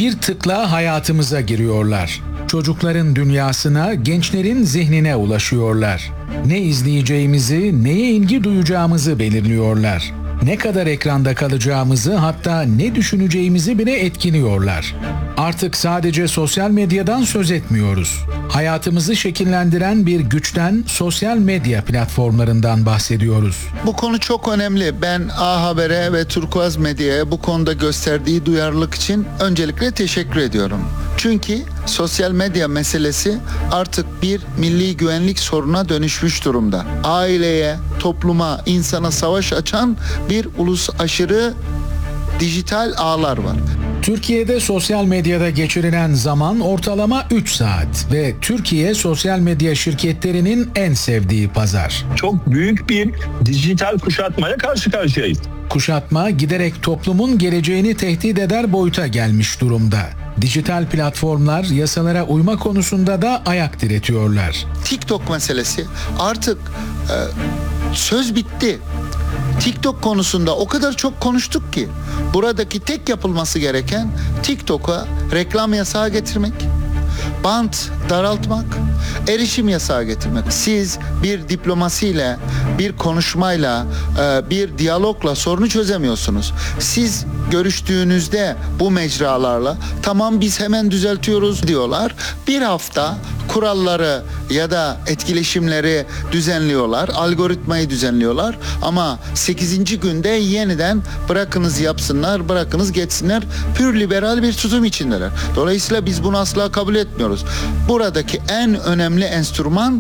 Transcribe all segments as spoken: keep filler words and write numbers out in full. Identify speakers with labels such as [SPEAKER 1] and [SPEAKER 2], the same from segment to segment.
[SPEAKER 1] bir tıkla hayatımıza giriyorlar. Çocukların dünyasına, gençlerin zihnine ulaşıyorlar. Ne izleyeceğimizi, neye ilgi duyacağımızı belirliyorlar. Ne kadar ekranda kalacağımızı, hatta ne düşüneceğimizi bile etkiliyorlar. Artık sadece sosyal medyadan söz etmiyoruz. Hayatımızı şekillendiren bir güçten, sosyal medya platformlarından bahsediyoruz.
[SPEAKER 2] Bu konu çok önemli. Ben A Haber'e ve Turkuaz Medya'ya bu konuda gösterdiği duyarlılık için öncelikle teşekkür ediyorum. Çünkü sosyal medya meselesi artık bir milli güvenlik sorununa dönüşmüş durumda. Aileye, topluma, insana savaş açan bir ulus aşırı dijital ağlar var.
[SPEAKER 1] Türkiye'de sosyal medyada geçirilen zaman ortalama üç saat ve Türkiye sosyal medya şirketlerinin en sevdiği pazar.
[SPEAKER 3] Çok büyük bir dijital kuşatmaya karşı karşıyayız.
[SPEAKER 1] Kuşatma giderek toplumun geleceğini tehdit eder boyuta gelmiş durumda. Dijital platformlar yasalara uyma konusunda da ayak diretiyorlar.
[SPEAKER 2] TikTok meselesi artık e, söz bitti. TikTok konusunda o kadar çok konuştuk ki buradaki tek yapılması gereken TikTok'a reklam yasağı getirmek, bant daraltmak, erişim yasağı getirmek. Siz bir diplomasiyle, bir konuşmayla, bir diyalogla sorunu çözemiyorsunuz. Siz görüştüğünüzde bu mecralarla tamam biz hemen düzeltiyoruz diyorlar. Bir hafta kuralları ya da etkileşimleri düzenliyorlar, algoritmayı düzenliyorlar ama sekizinci günde yeniden bırakınız yapsınlar, bırakınız geçsinler, pür liberal bir tutum içindeler. Dolayısıyla biz bunu asla kabul etmiyoruz. Buradaki en önemli enstrüman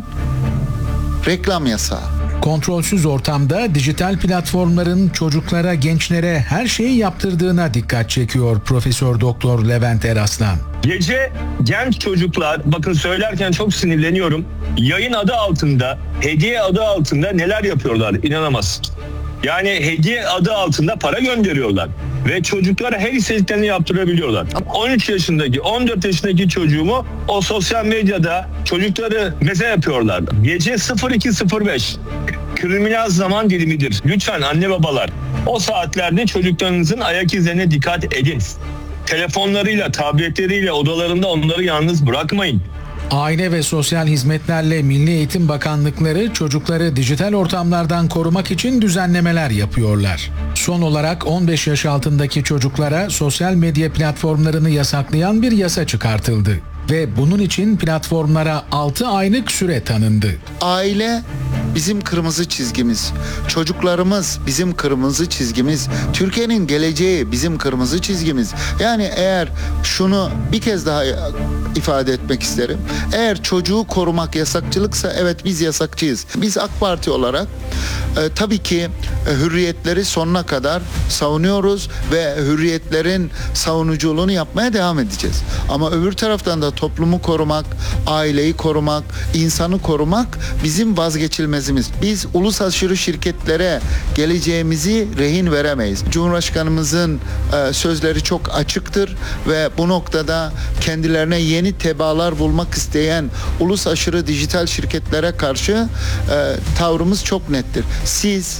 [SPEAKER 2] reklam yasağı.
[SPEAKER 1] Kontrolsüz ortamda dijital platformların çocuklara, gençlere her şeyi yaptırdığına dikkat çekiyor Profesör Doktor Levent Eraslan.
[SPEAKER 3] Gece genç çocuklar, bakın söylerken çok sinirleniyorum, yayın adı altında, hediye adı altında neler yapıyorlar inanamazsın. Yani hediye adı altında para gönderiyorlar ve çocuklara her istediklerini yaptırabiliyorlar. on üç yaşındaki, on dört yaşındaki çocuğumu o sosyal medyada çocukları meze yapıyorlar. Gece sıfır iki sıfır beş kriminal zaman dilimidir. Lütfen anne babalar o saatlerde çocuklarınızın ayak izlerine dikkat edin. Telefonlarıyla, tabletleriyle odalarında onları yalnız bırakmayın.
[SPEAKER 1] Aile ve Sosyal Hizmetlerle Milli Eğitim Bakanlıkları çocukları dijital ortamlardan korumak için düzenlemeler yapıyorlar. Son olarak on beş yaş altındaki çocuklara sosyal medya platformlarını yasaklayan bir yasa çıkartıldı ve bunun için platformlara altı aylık süre tanındı.
[SPEAKER 2] Aile bizim kırmızı çizgimiz. Çocuklarımız bizim kırmızı çizgimiz. Türkiye'nin geleceği bizim kırmızı çizgimiz. Yani eğer şunu bir kez daha ifade etmek isterim. Eğer çocuğu korumak yasakçılıksa evet biz yasakçıyız. Biz AK Parti olarak e, tabii ki e, hürriyetleri sonuna kadar savunuyoruz ve hürriyetlerin savunuculuğunu yapmaya devam edeceğiz. Ama öbür taraftan da toplumu korumak, aileyi korumak, insanı korumak bizim vazgeçilmezimiz. Biz ulus aşırı şirketlere geleceğimizi rehin veremeyiz. Cumhurbaşkanımızın e, sözleri çok açıktır ve bu noktada kendilerine yeni tebalar bulmak isteyen ulus aşırı dijital şirketlere karşı e, tavrımız çok nettir. Siz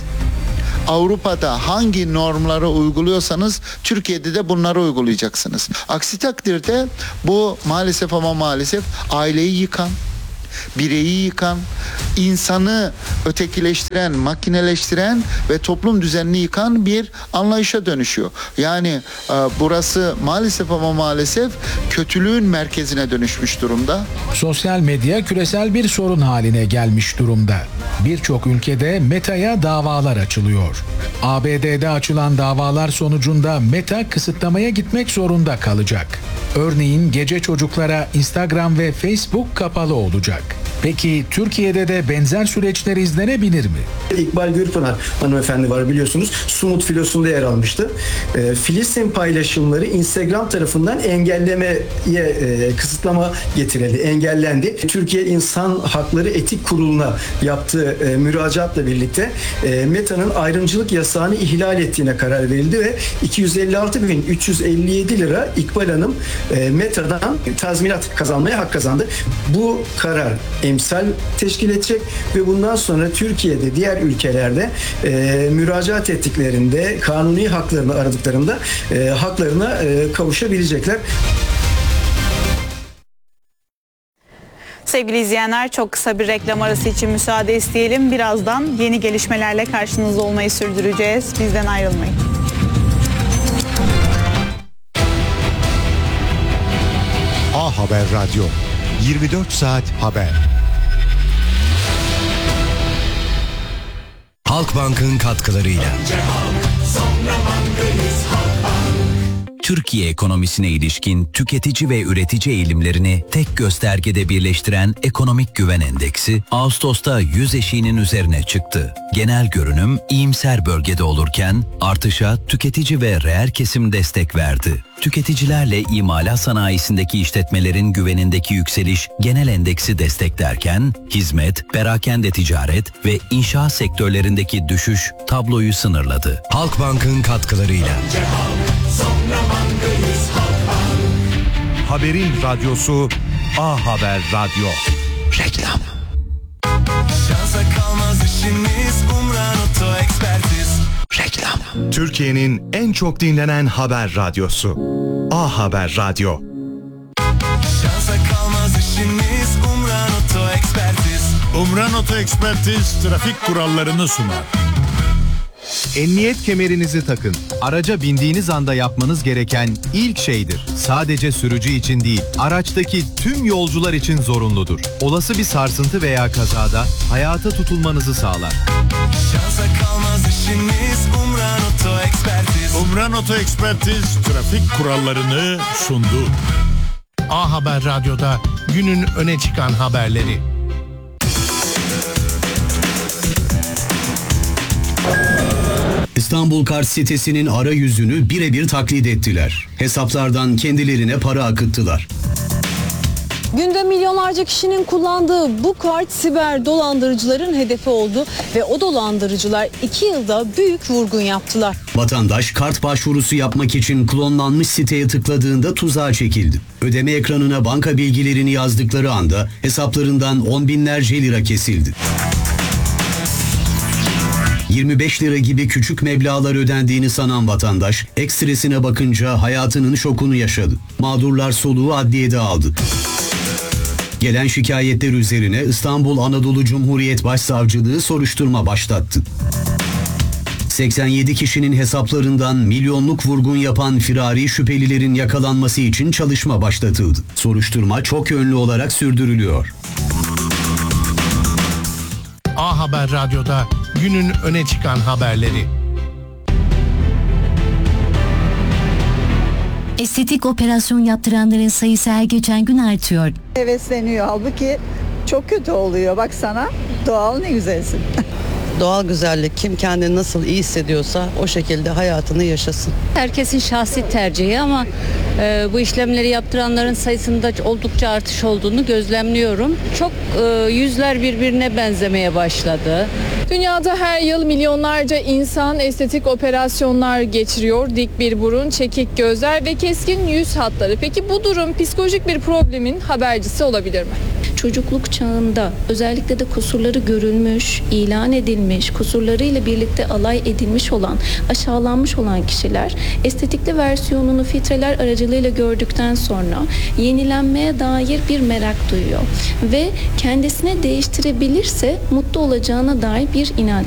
[SPEAKER 2] Avrupa'da hangi normları uyguluyorsanız Türkiye'de de bunları uygulayacaksınız. Aksi takdirde bu maalesef ama maalesef aileyi yıkan, bireyi yıkan, insanı ötekileştiren, makineleştiren ve toplum düzenini yıkan bir anlayışa dönüşüyor. Yani e, burası maalesef ama maalesef kötülüğün merkezine dönüşmüş durumda.
[SPEAKER 1] Sosyal medya küresel bir sorun haline gelmiş durumda. Birçok ülkede Meta'ya davalar açılıyor. A B D'de açılan davalar sonucunda Meta kısıtlamaya gitmek zorunda kalacak. Örneğin gece çocuklara Instagram ve Facebook kapalı olacak. Peki Türkiye'de de benzer süreçler izlenebilir mi?
[SPEAKER 4] İkbal Gürpınar hanımefendi var biliyorsunuz. Sumut filosunda yer almıştı. E, Filistin paylaşımları Instagram tarafından engellemeye e, kısıtlama getirildi, engellendi. Türkiye İnsan Hakları Etik Kurulu'na yaptığı e, müracaatla birlikte e, Meta'nın ayrımcılık yasağını ihlal ettiğine karar verildi ve iki yüz elli altı bin üç yüz elli yedi lira İkbal Hanım e, Meta'dan tazminat kazanmaya hak kazandı. Bu karar emsal teşkil edecek ve bundan sonra Türkiye'de, diğer ülkelerde e, müracaat ettiklerinde, kanuni haklarını aradıklarında e, haklarına e, kavuşabilecekler.
[SPEAKER 5] Sevgili izleyenler, çok kısa bir reklam arası için müsaade isteyelim. Birazdan yeni gelişmelerle karşınızda olmayı sürdüreceğiz. Bizden ayrılmayın.
[SPEAKER 6] A Haber Radyo, yirmi dört saat haber.
[SPEAKER 7] Halkbank'ın katkılarıyla Türkiye ekonomisine ilişkin tüketici ve üretici eğilimlerini tek göstergede birleştiren Ekonomik Güven Endeksi Ağustos'ta yüz eşiğinin üzerine çıktı. Genel görünüm iyimser bölgede olurken artışa tüketici ve reel kesim destek verdi. Tüketicilerle imalat sanayisindeki işletmelerin güvenindeki yükseliş genel endeksi desteklerken hizmet, perakende ticaret ve inşaat sektörlerindeki düşüş tabloyu sınırladı. Halkbank'ın katkılarıyla
[SPEAKER 6] Haberin radyosu A Haber Radyo.
[SPEAKER 7] reklam.
[SPEAKER 8] Şansa kalmaz işimiz Umran Oto Ekspertiz.
[SPEAKER 7] Reklam.
[SPEAKER 6] Türkiye'nin en çok dinlenen haber radyosu. A Haber Radyo.
[SPEAKER 8] Şansa kalmaz işimiz Umran Oto Ekspertiz.
[SPEAKER 9] Umran Oto Ekspertiz trafik kurallarını sunar.
[SPEAKER 10] Emniyet kemerinizi takın. Araca bindiğiniz anda yapmanız gereken ilk şeydir. Sadece sürücü için değil, araçtaki tüm yolcular için zorunludur. Olası bir sarsıntı veya kazada hayata tutulmanızı sağlar.
[SPEAKER 8] Şansa kalmaz işimiz Umran Oto Ekspertiz.
[SPEAKER 9] Umran Oto Ekspertiz trafik kurallarını sundu.
[SPEAKER 11] A Haber Radyo'da günün öne çıkan haberleri.
[SPEAKER 12] İstanbul Kart sitesinin arayüzünü birebir taklit ettiler. Hesaplardan kendilerine para akıttılar.
[SPEAKER 13] Günde milyonlarca kişinin kullandığı bu kart siber dolandırıcıların hedefi oldu ve o dolandırıcılar iki yılda büyük vurgun yaptılar.
[SPEAKER 12] Vatandaş kart başvurusu yapmak için klonlanmış siteye tıkladığında tuzağa çekildi. Ödeme ekranına banka bilgilerini yazdıkları anda hesaplarından on binlerce lira kesildi. yirmi beş lira gibi küçük meblağlar ödendiğini sanan vatandaş ekstresine bakınca hayatının şokunu yaşadı. Mağdurlar soluğu adliyede aldı. Gelen şikayetler üzerine İstanbul Anadolu Cumhuriyet Başsavcılığı soruşturma başlattı. seksen yedi kişinin hesaplarından milyonluk vurgun yapan firari şüphelilerin yakalanması için çalışma başlatıldı. Soruşturma çok yönlü olarak sürdürülüyor.
[SPEAKER 11] A Haber Radyo'da günün öne çıkan haberleri.
[SPEAKER 14] Estetik operasyon yaptıranların sayısı her geçen gün artıyor.
[SPEAKER 15] Hevesleniyor, halbuki çok kötü oluyor. Baksana, doğal ne güzelsin.
[SPEAKER 16] Doğal güzellik, kim kendini nasıl iyi hissediyorsa o şekilde hayatını yaşasın.
[SPEAKER 17] Herkesin şahsi tercihi ama e, bu işlemleri yaptıranların sayısında oldukça artış olduğunu gözlemliyorum. Çok e, yüzler birbirine benzemeye başladı.
[SPEAKER 18] Dünyada her yıl milyonlarca insan estetik operasyonlar geçiriyor. Dik bir burun, çekik gözler ve keskin yüz hatları. Peki bu durum psikolojik bir problemin habercisi olabilir mi?
[SPEAKER 19] Çocukluk çağında özellikle de kusurları görülmüş, ilan edilmiş, kusurlarıyla birlikte alay edilmiş olan, aşağılanmış olan kişiler estetikli versiyonunu filtreler aracılığıyla gördükten sonra yenilenmeye dair bir merak duyuyor ve kendisini değiştirebilirse mutlu olacağına dair bir inanç